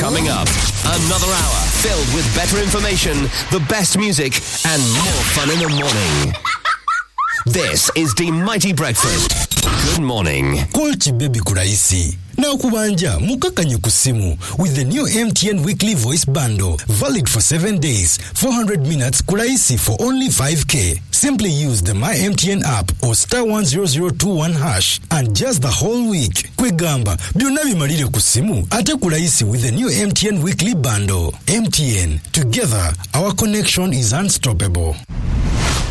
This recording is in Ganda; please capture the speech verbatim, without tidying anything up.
Coming up, another hour filled with better information, the best music, and more fun in the morning. This is the Mighty Breakfast. Good morning. Call Chibebi Kuraisi. Na kubanja mukakanye kusimu with the new M T N weekly voice bundle, valid for seven days, four hundred minutes kuraisi for only five K. Simply use the My M T N app or star one zero zero two one hash and just the whole week. Kwegamba, bionavi marire kusimu ate kuraisi with the new M T N weekly bundle. M T N, together our connection is unstoppable.